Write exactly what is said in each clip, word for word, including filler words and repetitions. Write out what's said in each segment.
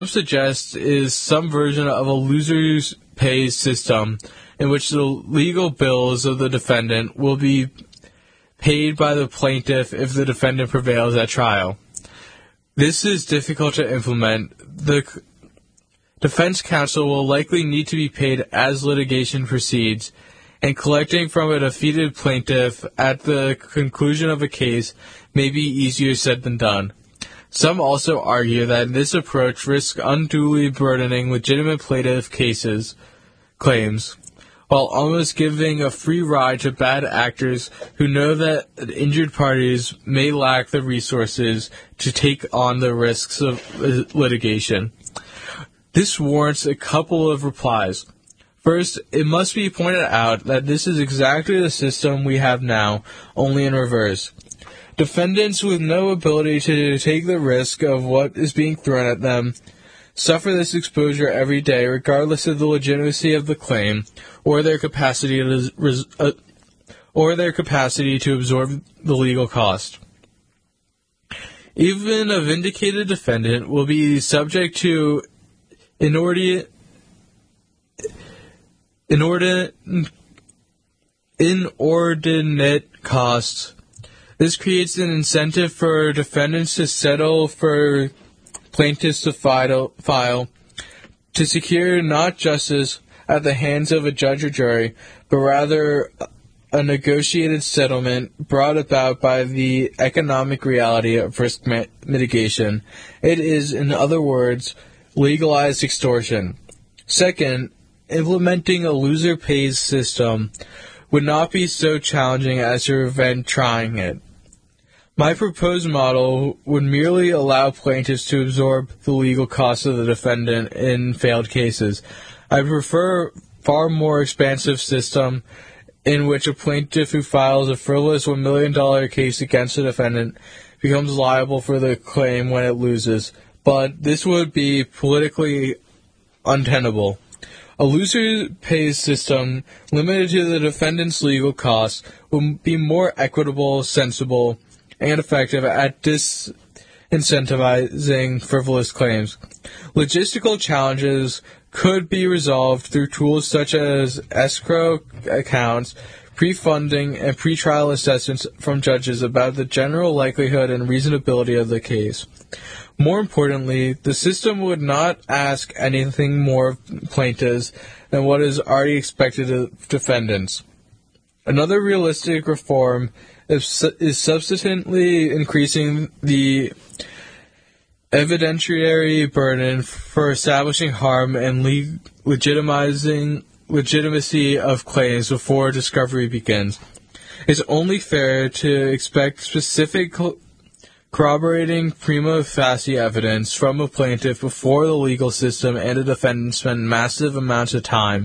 suggests is some version of a loser's pay system in which the legal bills of the defendant will be paid by the plaintiff if the defendant prevails at trial. This is difficult to implement. The c- defense counsel will likely need to be paid as litigation proceeds, and collecting from a defeated plaintiff at the conclusion of a case may be easier said than done. Some also argue that this approach risks unduly burdening legitimate plaintiff cases claims, while almost giving a free ride to bad actors who know that injured parties may lack the resources to take on the risks of litigation. This warrants a couple of replies. First, it must be pointed out that this is exactly the system we have now, only in reverse. Defendants with no ability to take the risk of what is being thrown at them suffer this exposure every day, regardless of the legitimacy of the claim or their capacity to, uh, or their capacity to absorb the legal cost. Even a vindicated defendant will be subject to inordinate, inordinate, inordinate costs. This creates an incentive for defendants to settle for plaintiffs to file, file to secure not justice at the hands of a judge or jury, but rather a negotiated settlement brought about by the economic reality of risk mitigation. It is, in other words, legalized extortion. Second, implementing a loser pays system would not be so challenging as to prevent trying it. My proposed model would merely allow plaintiffs to absorb the legal costs of the defendant in failed cases. I prefer a far more expansive system in which a plaintiff who files a frivolous one million dollars case against a defendant becomes liable for the claim when it loses, but this would be politically untenable. A loser pays system limited to the defendant's legal costs would be more equitable, sensible, and effective at disincentivizing frivolous claims. Logistical challenges could be resolved through tools such as escrow accounts, pre-funding, and pretrial assessments from judges about the general likelihood and reasonability of the case. More importantly, the system would not ask anything more of plaintiffs than what is already expected of defendants. Another realistic reform is, is substantially increasing the evidentiary burden for establishing harm and le- legitimizing legitimacy of claims before discovery begins. It's only fair to expect specific co- corroborating prima facie evidence from a plaintiff before the legal system and a defendant spend massive amounts of time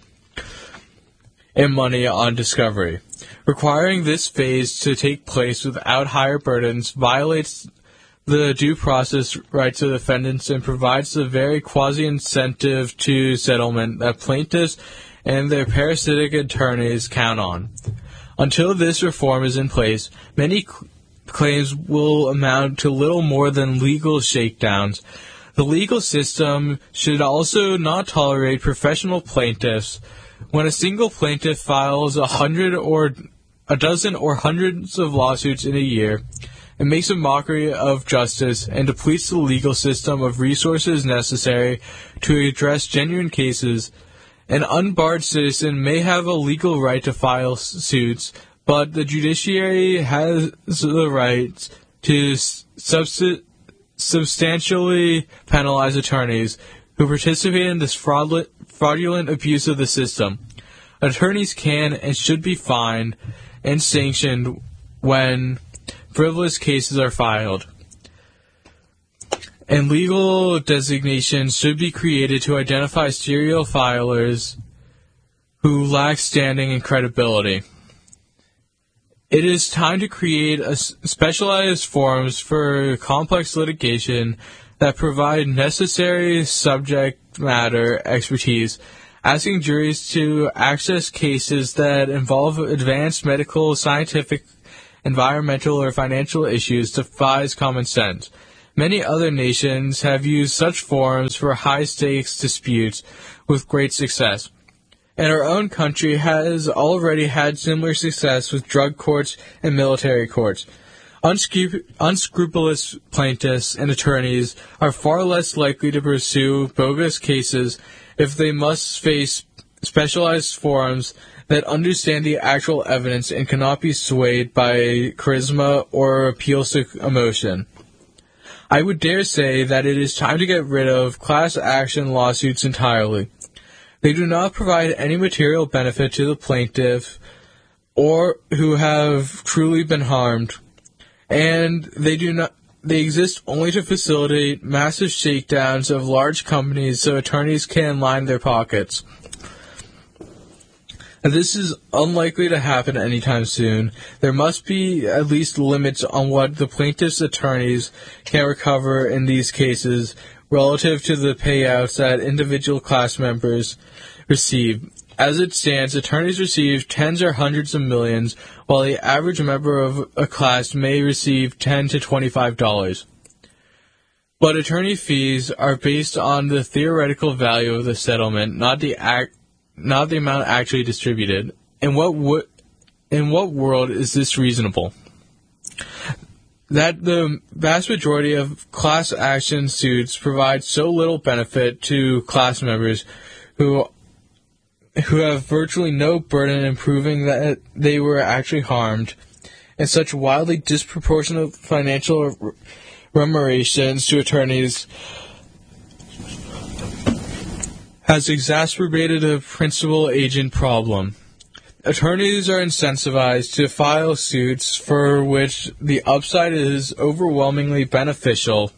and money on discovery. Requiring this phase to take place without higher burdens violates the due process rights of defendants and provides the very quasi-incentive to settlement that plaintiffs and their parasitic attorneys count on. Until this reform is in place, many cl- claims will amount to little more than legal shakedowns. The legal system should also not tolerate professional plaintiffs. When a single plaintiff files a hundred or a dozen or hundreds of lawsuits in a year, it makes a mockery of justice and depletes the legal system of resources necessary to address genuine cases. An unbarred citizen may have a legal right to file suits, but the judiciary has the right to subst- substantially penalize attorneys who participate in this fraudulent, fraudulent abuse of the system. Attorneys can and should be fined and sanctioned when frivolous cases are filed. And legal designations should be created to identify serial filers who lack standing and credibility. It is time to create a specialized forums for complex litigation that provide necessary subject matter expertise, asking juries to access cases that involve advanced medical, scientific, environmental, or financial issues defies common sense. Many other nations have used such forums for high-stakes disputes with great success. And our own country has already had similar success with drug courts and military courts. Unscrup- unscrupulous plaintiffs and attorneys are far less likely to pursue bogus cases if they must face specialized forums that understand the actual evidence and cannot be swayed by charisma or appeals to emotion. I would dare say that it is time to get rid of class action lawsuits entirely. They do not provide any material benefit to the plaintiff or who have truly been harmed, and they do not they exist only to facilitate massive shakedowns of large companies so attorneys can line their pockets. This is unlikely to happen anytime soon. There must be at least limits on what the plaintiff's attorneys can recover in these cases relative to the payouts that individual class members receive. As it stands, attorneys receive tens or hundreds of millions, while the average member of a class may receive ten to twenty-five dollars. But attorney fees are based on the theoretical value of the settlement, not the act, not the amount actually distributed. In what wo- in what world is this reasonable? That the vast majority of class action suits provide so little benefit to class members who who have virtually no burden in proving that they were actually harmed, and such wildly disproportionate financial remunerations to attorneys has exacerbated a principal-agent problem. Attorneys are incentivized to file suits for which the upside is overwhelmingly beneficial,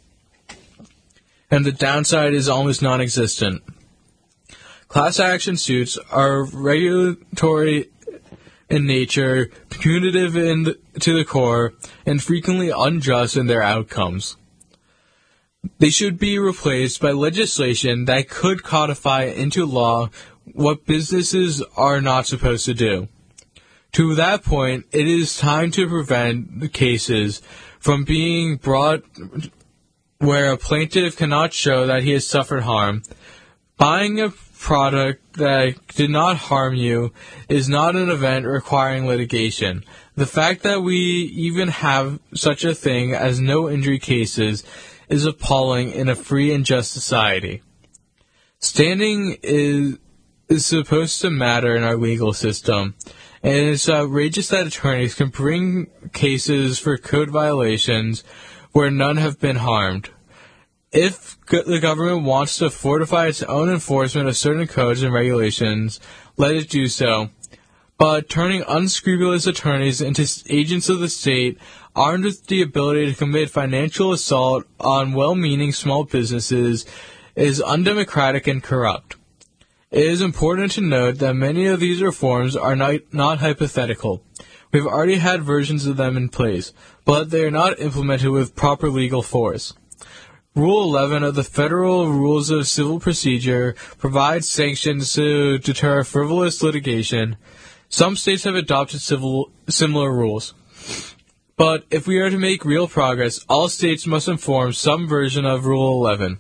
and the downside is almost non-existent. Class action suits are regulatory in nature, punitive in the, to the core, and frequently unjust in their outcomes. They should be replaced by legislation that could codify into law what businesses are not supposed to do. To that point, it is time to prevent the cases from being brought where a plaintiff cannot show that he has suffered harm. Buying a product that did not harm you is not an event requiring litigation. The fact that we even have such a thing as no injury cases is appalling in a free and just society. Standing is is supposed to matter in our legal system, and it's outrageous that attorneys can bring cases for code violations where none have been harmed. If the government wants to fortify its own enforcement of certain codes and regulations, let it do so. But turning unscrupulous attorneys into agents of the state, armed with the ability to commit financial assault on well-meaning small businesses, is undemocratic and corrupt. It is important to note that many of these reforms are not, not hypothetical. We've already had versions of them in place, but they are not implemented with proper legal force. Rule eleven of the Federal Rules of Civil Procedure provides sanctions to deter frivolous litigation. Some states have adopted civil, similar rules. But if we are to make real progress, all states must enforce some version of Rule eleven.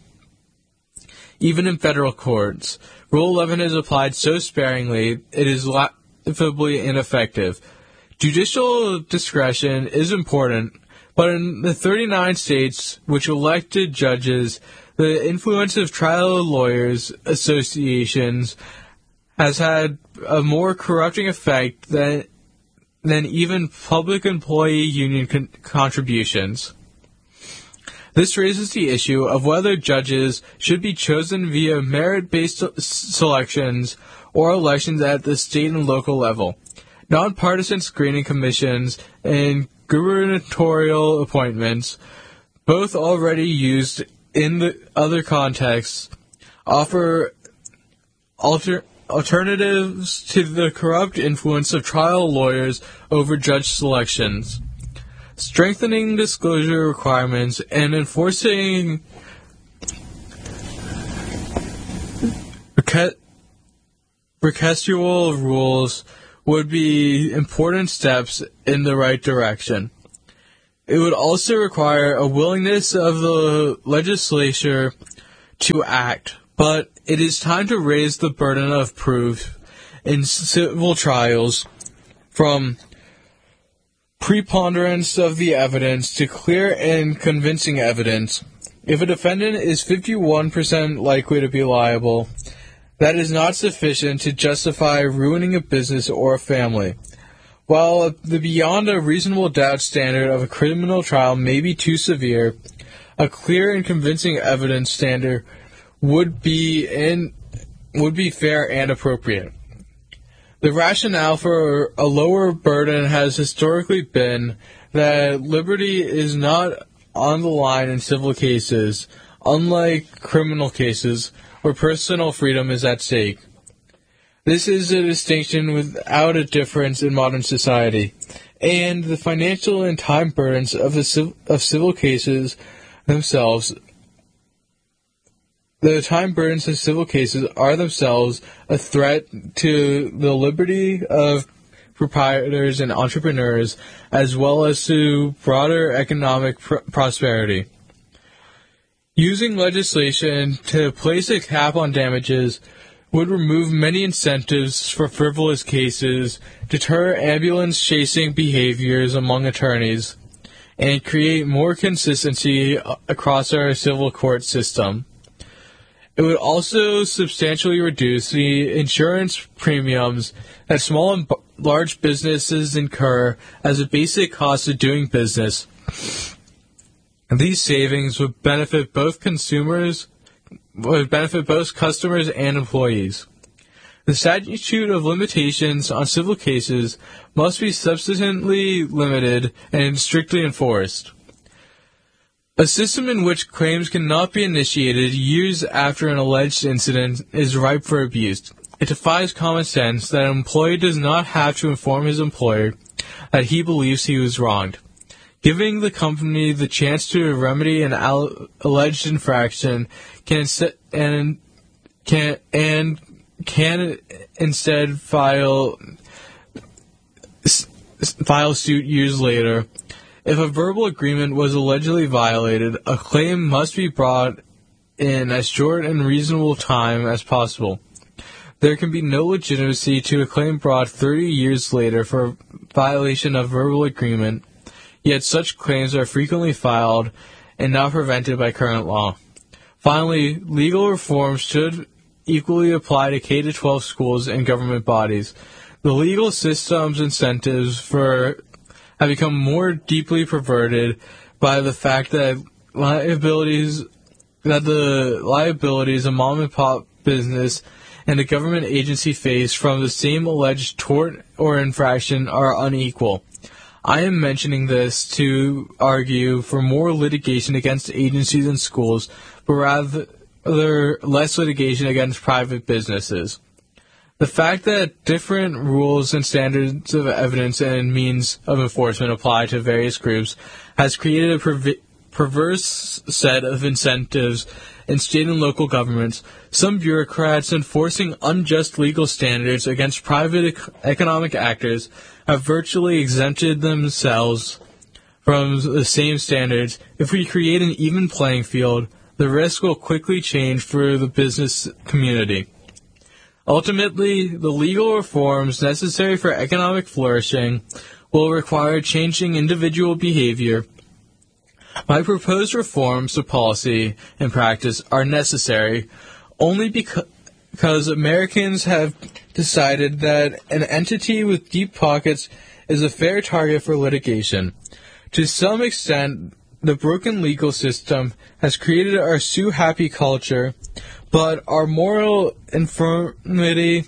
Even in federal courts, Rule eleven is applied so sparingly it is laughably ineffective. Judicial discretion is important, but in the thirty-nine states which elected judges, the influence of trial lawyers associations has had a more corrupting effect than than even public employee union con- contributions. This raises the issue of whether judges should be chosen via merit-based selections or elections at the state and local level. Nonpartisan screening commissions and gubernatorial appointments, both already used in the other contexts, offer alter- alternatives to the corrupt influence of trial lawyers over judge selections. Strengthening disclosure requirements and enforcing requestual rules would be important steps in the right direction. It would also require a willingness of the legislature to act, but it is time to raise the burden of proof in civil trials from preponderance of the evidence to clear and convincing evidence. If a defendant is fifty-one percent likely to be liable, that is not sufficient to justify ruining a business or a family. While the beyond a reasonable doubt standard of a criminal trial may be too severe, a clear and convincing evidence standard would be in, would be fair and appropriate. The rationale for a lower burden has historically been that liberty is not on the line in civil cases, unlike criminal cases where personal freedom is at stake. This is a distinction without a difference in modern society, and the financial and time burdens of the civ- of civil cases themselves The time burdens of civil cases are themselves a threat to the liberty of proprietors and entrepreneurs, as well as to broader economic pr- prosperity. Using legislation to place a cap on damages would remove many incentives for frivolous cases, deter ambulance-chasing behaviors among attorneys, and create more consistency across our civil court system. It would also substantially reduce the insurance premiums that small and b- large businesses incur as a basic cost of doing business. These savings would benefit both consumers, would benefit both customers and employees. The statute of limitations on civil cases must be substantially limited and strictly enforced. A system in which claims cannot be initiated years after an alleged incident is ripe for abuse. It defies common sense that an employee does not have to inform his employer that he believes he was wronged. Giving the company the chance to remedy an al- alleged infraction can inst- and can and can instead file s- file suit years later. If a verbal agreement was allegedly violated, a claim must be brought in as short and reasonable time as possible. There can be no legitimacy to a claim brought thirty years later for violation of verbal agreement, yet such claims are frequently filed and not prevented by current law. Finally, legal reforms should equally apply to K through twelve schools and government bodies. The legal system's incentives for have become more deeply perverted by the fact that liabilities that the liabilities a mom and pop business and a government agency face from the same alleged tort or infraction are unequal. I am mentioning this to argue for more litigation against agencies and schools, but rather less litigation against private businesses. The fact that different rules and standards of evidence and means of enforcement apply to various groups has created a perv- perverse set of incentives in state and local governments. Some bureaucrats enforcing unjust legal standards against private ec- economic actors have virtually exempted themselves from the same standards. If we create an even playing field, the risk will quickly change for the business community. Ultimately, the legal reforms necessary for economic flourishing will require changing individual behavior. My proposed reforms to policy and practice are necessary only beca- because Americans have decided that an entity with deep pockets is a fair target for litigation. To some extent, the broken legal system has created our sue-happy culture, but our moral infirmity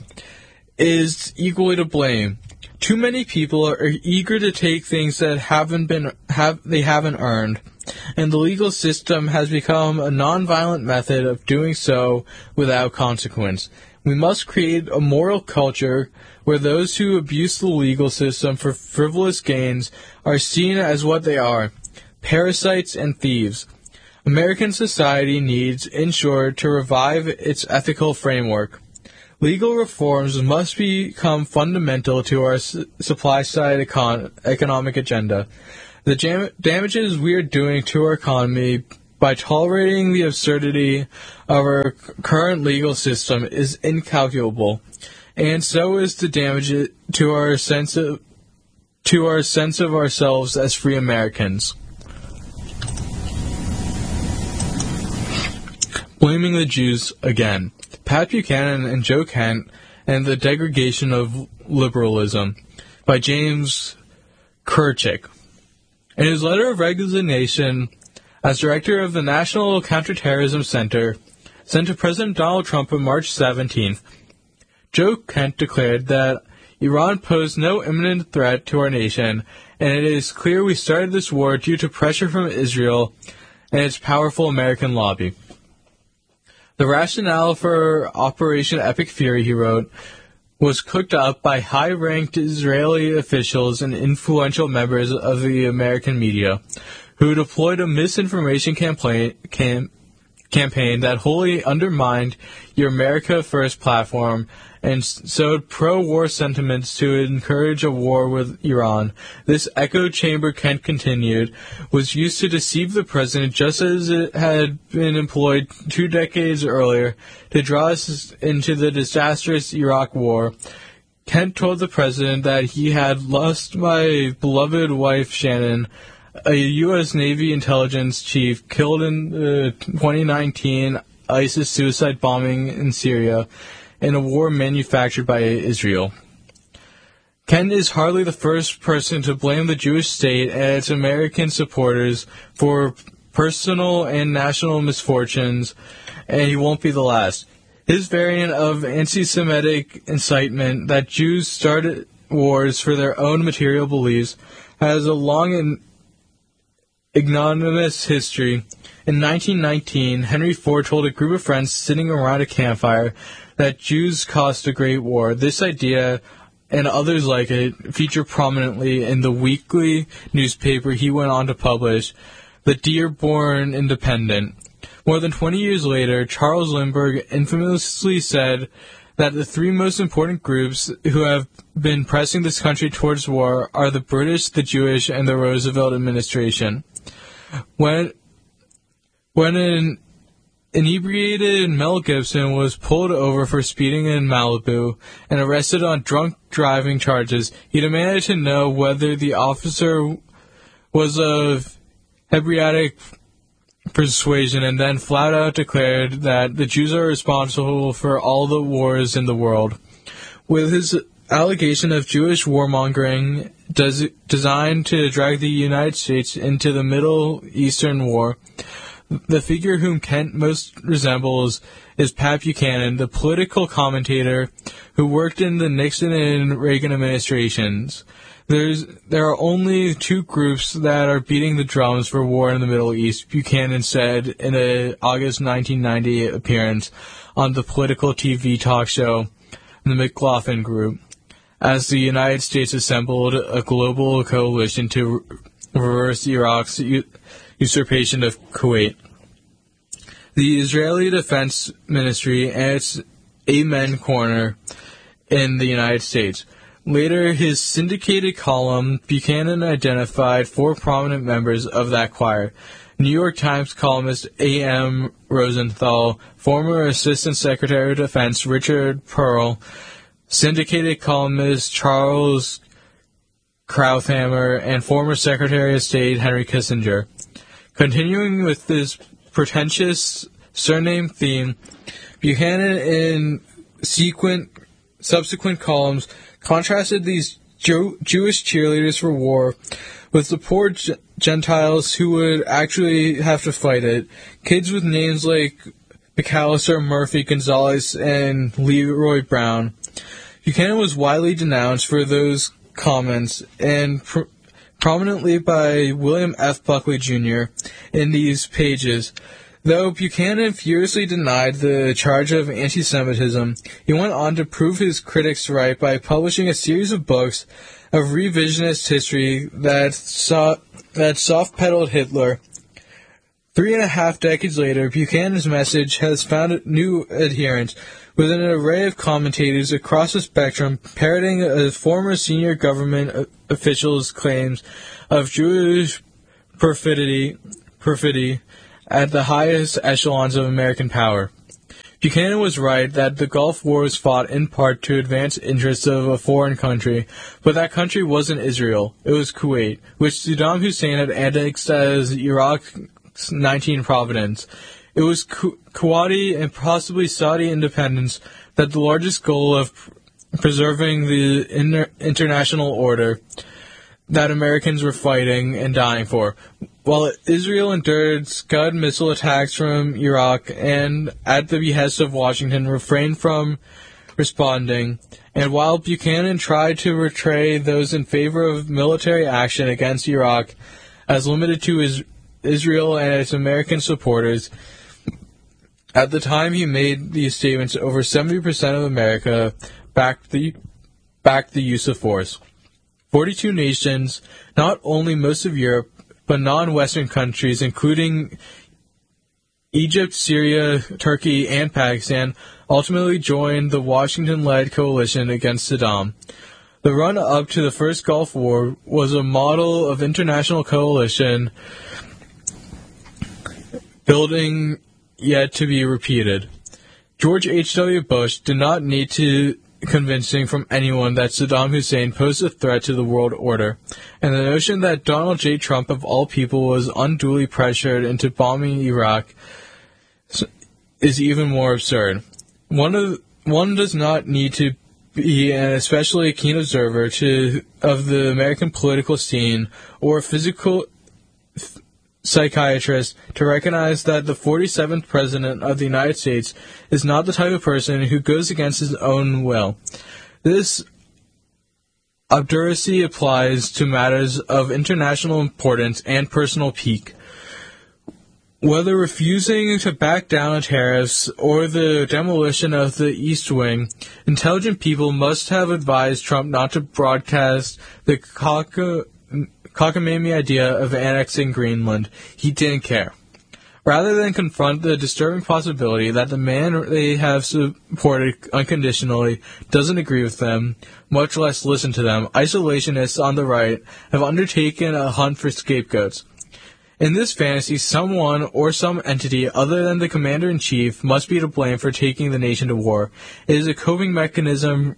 is equally to blame. Too many people are eager to take things that haven't been have they haven't earned, and the legal system has become a non-violent method of doing so without consequence. We must create a moral culture where those who abuse the legal system for frivolous gains are seen as what they are, parasites and thieves. American society needs, in short, to revive its ethical framework. Legal reforms must become fundamental to our su- supply-side econ- economic agenda. The jam- damages we are doing to our economy by tolerating the absurdity of our current legal system is incalculable, and so is the damage to our sense of to our sense of ourselves as free Americans. Blaming the Jews again. Pat Buchanan and Joe Kent and the Degradation of Liberalism by James Kirchick. In his letter of resignation as director of the National Counterterrorism Center, sent to President Donald Trump on March seventeenth, Joe Kent declared that Iran posed no imminent threat to our nation, and it is clear we started this war due to pressure from Israel and its powerful American lobby. The rationale for Operation Epic Fury, he wrote, was cooked up by high-ranked Israeli officials and influential members of the American media, who deployed a misinformation campaign, cam, campaign that wholly undermined your America First platform and sowed pro-war sentiments to encourage a war with Iran. This echo chamber, Kent continued, was used to deceive the president just as it had been employed two decades earlier to draw us into the disastrous Iraq war. Kent told the president that he had lost my beloved wife, Shannon, a U S Navy intelligence chief killed in the twenty nineteen ISIS suicide bombing in Syria, in a war manufactured by Israel. Kent is hardly the first person to blame the Jewish state and its American supporters for personal and national misfortunes, and he won't be the last. His variant of anti-Semitic incitement that Jews started wars for their own material beliefs has a long and ignominious history. In nineteen nineteen, Henry Ford told a group of friends sitting around a campfire that Jews caused a great war. This idea, and others like it, feature prominently in the weekly newspaper he went on to publish, the Dearborn Independent. More than twenty years later, Charles Lindbergh infamously said that the three most important groups who have been pressing this country towards war are the British, the Jewish, and the Roosevelt administration. When, when an inebriated Mel Gibson was pulled over for speeding in Malibu and arrested on drunk driving charges, he demanded to know whether the officer was of Hebraic persuasion and then flat out declared that the Jews are responsible for all the wars in the world. With his allegation of Jewish warmongering does, designed to drag the United States into the Middle Eastern War, the figure whom Kent most resembles is Pat Buchanan, the political commentator who worked in the Nixon and Reagan administrations. There's, there are only two groups that are beating the drums for war in the Middle East, Buchanan said in an August nineteen ninety appearance on the political T V talk show, The McLaughlin Group, as the United States assembled a global coalition to reverse Iraq's usurpation of Kuwait. The Israeli Defense Ministry and its Amen Corner in the United States. Later, his syndicated column, Buchanan identified four prominent members of that choir. New York Times columnist A M Rosenthal, former Assistant Secretary of Defense Richard Perle, syndicated columnist Charles Krauthammer, and former Secretary of State Henry Kissinger. Continuing with this pretentious surname theme, Buchanan in sequent, subsequent columns contrasted these Jew- Jewish cheerleaders for war with the poor G- Gentiles who would actually have to fight it. Kids with names like McAllister, Murphy, Gonzalez, and Leroy Brown. Buchanan was widely denounced for those comments and pr- prominently by William F. Buckley Junior in these pages. Though Buchanan furiously denied the charge of anti-Semitism, he went on to prove his critics right by publishing a series of books of revisionist history that, saw, that soft-pedaled Hitler. Three and a half decades later, Buchanan's message has found new adherents, with an array of commentators across the spectrum parroting a former senior government official's claims of Jewish perfidy, perfidy at the highest echelons of American power. Buchanan was right that the Gulf War was fought in part to advance interests of a foreign country, but that country wasn't Israel. It was Kuwait, which Saddam Hussein had annexed as Iraq's nineteenth province. It was Ku- Kuwaiti and possibly Saudi independence that the largest goal of preserving the inter- international order that Americans were fighting and dying for. While Israel endured Scud missile attacks from Iraq and, at the behest of Washington, refrained from responding, and while Buchanan tried to portray those in favor of military action against Iraq as limited to is- Israel and its American supporters, at the time he made these statements, over seventy percent of America backed the, backed the use of force. forty-two nations, not only most of Europe, but non-Western countries, including Egypt, Syria, Turkey, and Pakistan, ultimately joined the Washington-led coalition against Saddam. The run-up to the First Gulf War was a model of international coalition building yet to be repeated. George H W. Bush did not need to convincing from anyone that Saddam Hussein posed a threat to the world order, and the notion that Donald J. Trump, of all people, was unduly pressured into bombing Iraq is even more absurd. One of one does not need to be an especially keen observer to of the American political scene or a physical psychiatrist to recognize that the forty-seventh President of the United States is not the type of person who goes against his own will. This obduracy applies to matters of international importance and personal pique. Whether refusing to back down on tariffs or the demolition of the East Wing, intelligent people must have advised Trump not to broadcast the cock- cockamamie idea of annexing Greenland. He didn't care. Rather than confront the disturbing possibility that the man they have supported unconditionally doesn't agree with them, much less listen to them, isolationists on the right have undertaken a hunt for scapegoats. In this fantasy, someone or some entity other than the commander-in-chief must be to blame for taking the nation to war. It is a coping mechanism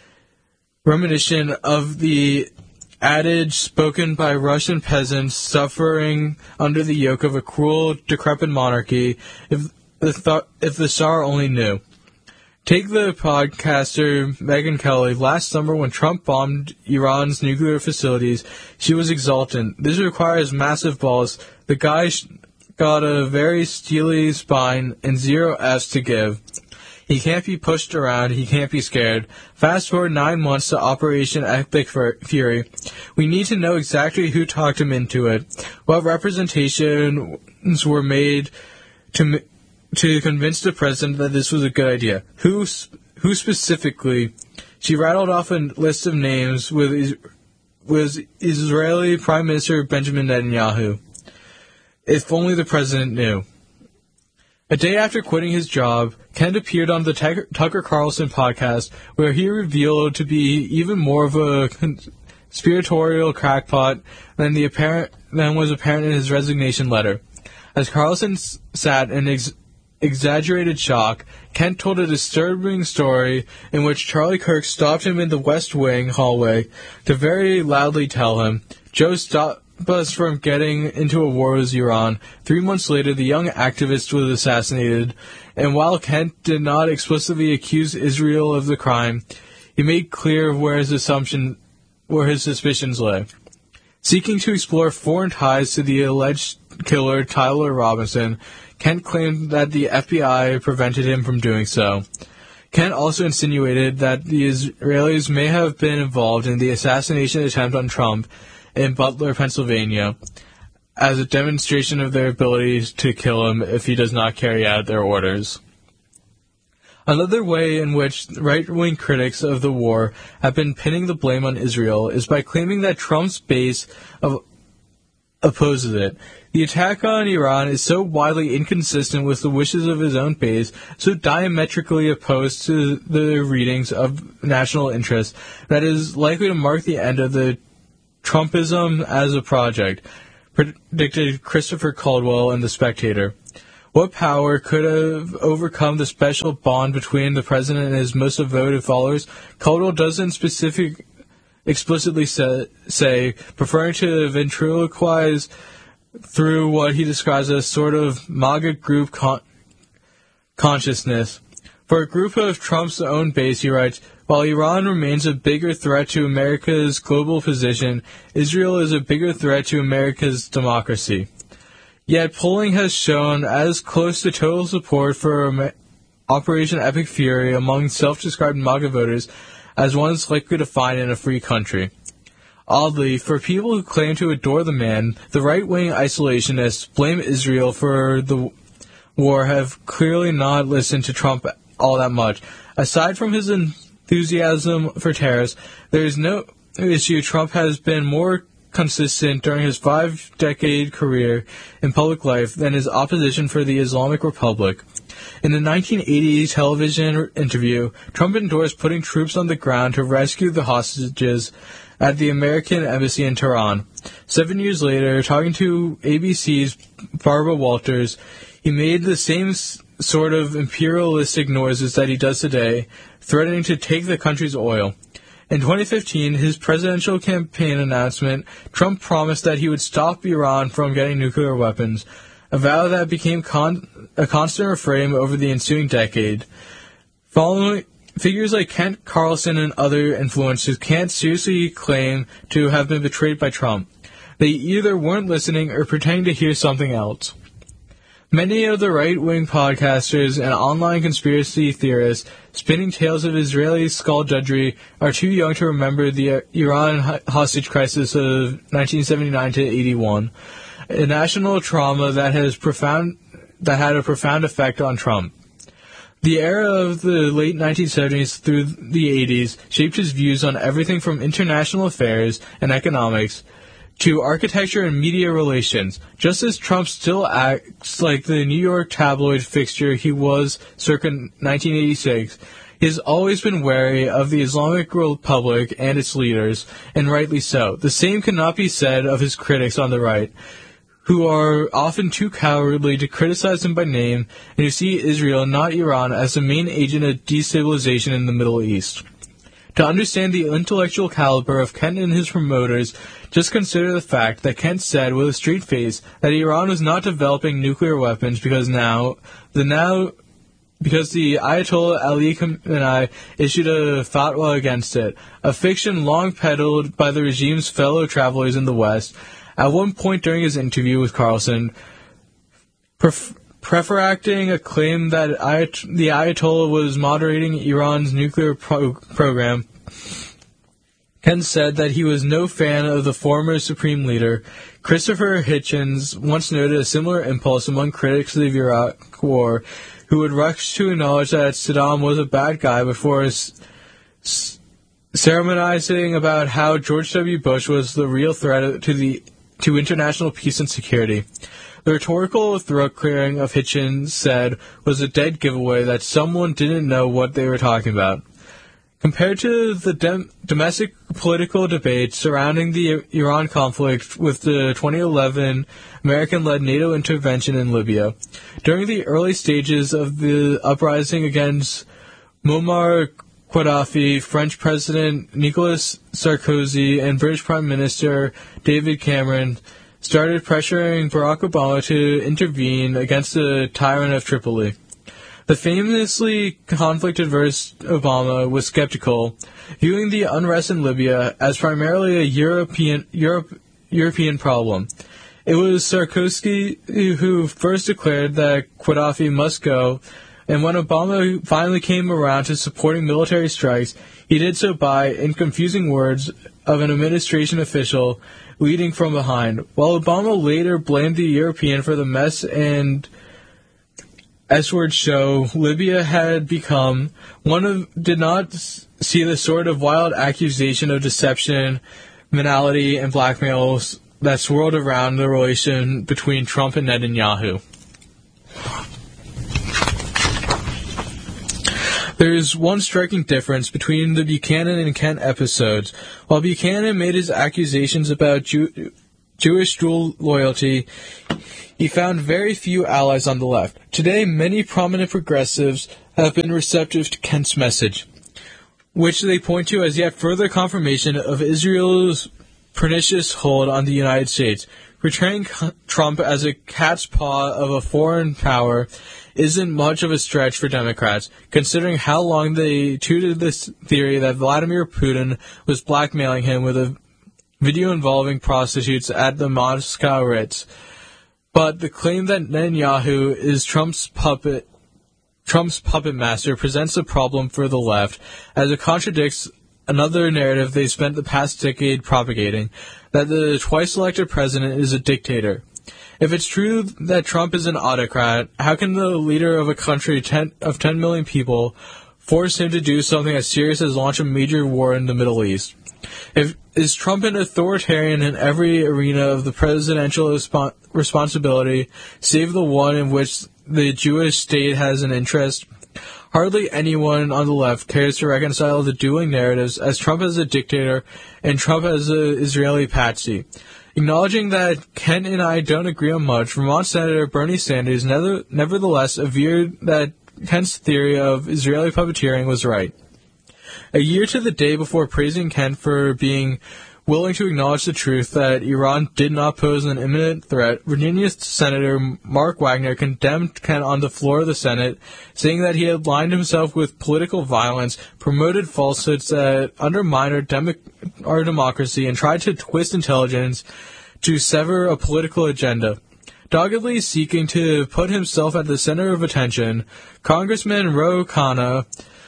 reminiscent of the adage spoken by Russian peasants suffering under the yoke of a cruel, decrepit monarchy, if the, th- if the Tsar only knew. Take the podcaster Megyn Kelly. Last summer when Trump bombed Iran's nuclear facilities, she was exultant. This requires massive balls. The guy got a very steely spine and zero F's to give. He can't be pushed around. He can't be scared. Fast forward nine months to Operation Epic Fury. We need to know exactly who talked him into it, what representations were made to to convince the president that this was a good idea. Who who specifically? She rattled off a list of names with was Israeli Prime Minister Benjamin Netanyahu. If only the president knew. A day after quitting his job, Kent appeared on the Tucker Carlson podcast, where he revealed to be even more of a conspiratorial crackpot than the apparent than was apparent in his resignation letter. As Carlson sat in ex- exaggerated shock, Kent told a disturbing story in which Charlie Kirk stopped him in the West Wing hallway to very loudly tell him, "Joe, stop us from getting into a war with Iran." Three months later, the young activist was assassinated, and while Kent did not explicitly accuse Israel of the crime, he made clear where his assumption, where his suspicions lay. Seeking to explore foreign ties to the alleged killer Tyler Robinson, Kent claimed that the F B I prevented him from doing so. Kent also insinuated that the Israelis may have been involved in the assassination attempt on Trump in Butler, Pennsylvania, as a demonstration of their ability to kill him if he does not carry out their orders. Another way in which right-wing critics of the war have been pinning the blame on Israel is by claiming that Trump's base of opposes it. The attack on Iran is so widely inconsistent with the wishes of his own base, so diametrically opposed to the readings of national interest, that it is likely to mark the end of the Trumpism as a project, predicted Christopher Caldwell in The Spectator. What power could have overcome the special bond between the president and his most devoted followers? Caldwell doesn't specific, explicitly say, say, preferring to ventriloquize through what he describes as sort of MAGA group con- consciousness. For a group of Trump's own base, he writes, while Iran remains a bigger threat to America's global position, Israel is a bigger threat to America's democracy. Yet polling has shown as close to total support for Operation Epic Fury among self-described MAGA voters as one is likely to find in a free country. Oddly, for people who claim to adore the man, the right-wing isolationists blame Israel for the war have clearly not listened to Trump all that much. Aside from his enthusiasm for tariffs, there is no issue Trump has been more consistent during his five-decade career in public life than his opposition for the Islamic Republic. In a nineteen eighty television interview, Trump endorsed putting troops on the ground to rescue the hostages at the American embassy in Tehran. Seven years later, talking to A B C's Barbara Walters, he made the same s- sort of imperialistic noises that he does today, threatening to take the country's oil. In twenty fifteen, his presidential campaign announcement, Trump promised that he would stop Iran from getting nuclear weapons, a vow that became con- a constant refrain over the ensuing decade. Following figures like Kent Carlson and other influencers can't seriously claim to have been betrayed by Trump. They either weren't listening or pretending to hear something else. Many of the right-wing podcasters and online conspiracy theorists spinning tales of Israeli skullduggery are too young to remember the Iran hostage crisis of nineteen seventy-nine to eighty-one, a national trauma that has profound that had a profound effect on Trump. The era of the late nineteen seventies through the eighties shaped his views on everything from international affairs and economics to architecture and media relations. Just as Trump still acts like the New York tabloid fixture he was circa nineteen eighty-six, he has always been wary of the Islamic Republic and its leaders, and rightly so. The same cannot be said of his critics on the right, who are often too cowardly to criticize him by name and who see Israel, not Iran, as the main agent of destabilization in the Middle East. To understand the intellectual caliber of Kent and his promoters, just consider the fact that Kent said with a straight face that Iran was not developing nuclear weapons because now the now because the Ayatollah Ali Khamenei issued a fatwa against it, a fiction long peddled by the regime's fellow travelers in the West. At one point during his interview with Carlson, pref- preferacting a claim that Ayat- the Ayatollah was moderating Iran's nuclear pro- program, Kent said that he was no fan of the former supreme leader. Christopher Hitchens once noted a similar impulse among critics of the Iraq War, who would rush to acknowledge that Saddam was a bad guy before s- s- ceremonizing about how George W. Bush was the real threat to the to international peace and security. The rhetorical throat-clearing of Hitchens said was a dead giveaway that someone didn't know what they were talking about. Compared to the dem- domestic political debate surrounding the Iran conflict with the twenty eleven American-led NATO intervention in Libya, during the early stages of the uprising against Muammar Gaddafi, French President Nicolas Sarkozy and British Prime Minister David Cameron started pressuring Barack Obama to intervene against the tyrant of Tripoli. The famously conflict-averse Obama was skeptical, viewing the unrest in Libya as primarily a European Europe, European problem. It was Sarkozy who first declared that Gaddafi must go, and when Obama finally came around to supporting military strikes, he did so by, in confusing words of an administration official, leading from behind. While Obama later blamed the European for the mess and S-word show Libya had become, one of did not see the sort of wild accusation of deception, venality, and blackmail that swirled around the relation between Trump and Netanyahu. There is one striking difference between the Buchanan and Kent episodes. While Buchanan made his accusations about Jew- Jewish dual loyalty, he found very few allies on the left. Today, many prominent progressives have been receptive to Kent's message, which they point to as yet further confirmation of Israel's pernicious hold on the United States. Portraying Trump as a cat's paw of a foreign power isn't much of a stretch for Democrats, considering how long they tooted this theory that Vladimir Putin was blackmailing him with a video involving prostitutes at the Moscow Ritz. But the claim that Netanyahu is Trump's puppet Trump's puppet master presents a problem for the left, as it contradicts another narrative they spent the past decade propagating, that the twice-elected president is a dictator. If it's true that Trump is an autocrat, how can the leader of a country ten, of ten million people force him to do something as serious as launch a major war in the Middle East? If, is Trump an authoritarian in every arena of the presidential respo- responsibility, save the one in which the Jewish state has an interest? Hardly anyone on the left cares to reconcile the dueling narratives as Trump as a dictator and Trump as an Israeli patsy. Acknowledging that Kent and I don't agree on much, Vermont Senator Bernie Sanders never, nevertheless averred that Kent's theory of Israeli puppeteering was right. A year to the day before praising Kent for being willing to acknowledge the truth that Iran did not pose an imminent threat, Virginia Senator Mark Wagner condemned Kent on the floor of the Senate, saying that he had aligned himself with political violence, promoted falsehoods that undermine our, demo- our democracy, and tried to twist intelligence to sever a political agenda. Doggedly seeking to put himself at the center of attention, Congressman Ro Khanna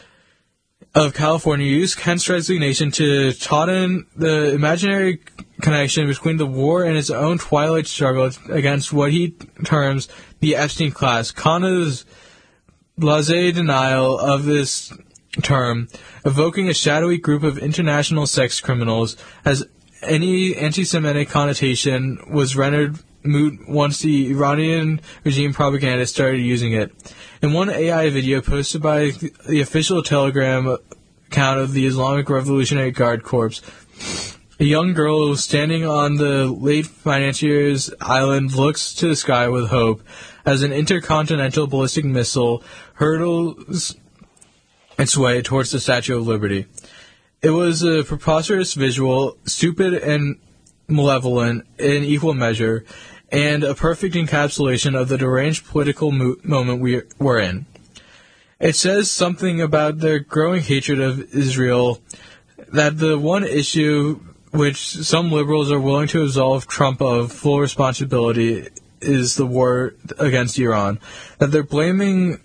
of California used Kent's resignation to tauten the imaginary connection between the war and his own twilight struggle against what he terms the Epstein class. Khanna's blasé denial of this term, evoking a shadowy group of international sex criminals, as any anti-Semitic connotation was rendered moot once the Iranian regime propaganda started using it. In one A I video posted by the official Telegram account of the Islamic Revolutionary Guard Corps, a young girl standing on the late financier's island looks to the sky with hope as an intercontinental ballistic missile hurtles its way towards the Statue of Liberty. It was a preposterous visual, stupid and malevolent in equal measure, and a perfect encapsulation of the deranged political mo- moment we were in. It says something about their growing hatred of Israel, that the one issue which some liberals are willing to absolve Trump of full responsibility is the war against Iran, that they're blaming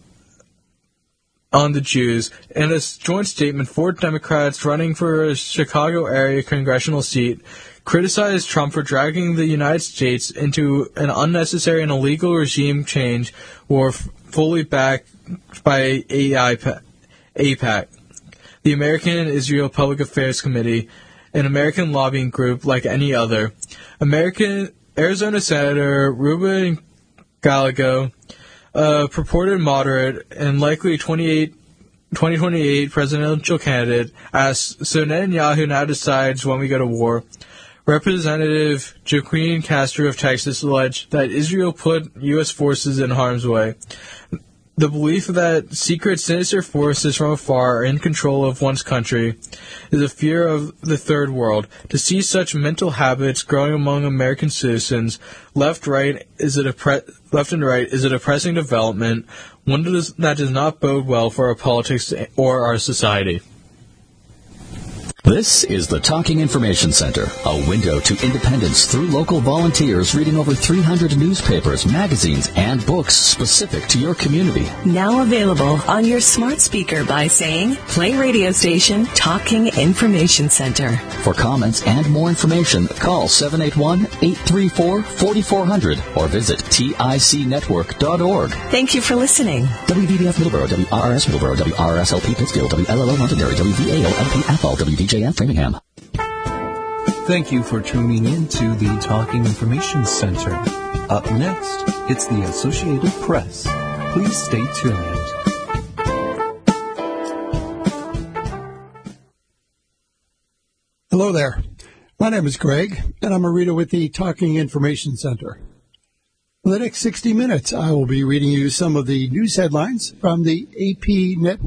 on the Jews. In a joint statement, four Democrats running for a Chicago area congressional seat criticized Trump for dragging the United States into an unnecessary and illegal regime change war f- fully backed by A I P A C, the American Israel Public Affairs Committee, an American lobbying group like any other. American Arizona Senator Ruben Gallego, a purported moderate and likely twenty twenty-eight presidential candidate, asked, "So Netanyahu now decides when we go to war?" Representative Joaquin Castro of Texas alleged that Israel put U S forces in harm's way. The belief that secret, sinister forces from afar are in control of one's country is a fear of the third world. To see such mental habits growing among American citizens, left, right, is a depre- left and right, is a depressing development, one that does, that does not bode well for our politics or our society. This is the Talking Information Center, a window to independence through local volunteers reading over three hundred newspapers, magazines, and books specific to your community. Now available on your smart speaker by saying, play radio station Talking Information Center. For comments and more information, call seven eight one, eight three four, four four zero zero or visit tic network dot org. Thank you for listening. W V B F Middleborough, W R R S Middleborough, W R R S L P Pittsfield, W L L O Londonderry, W V A O L P Athol, W D J F Framingham. Thank you for tuning in to the Talking Information Center. Up next, it's the Associated Press. Please stay tuned. Hello there. My name is Greg, and I'm a reader with the Talking Information Center. For the next sixty minutes, I will be reading you some of the news headlines from the A P Network.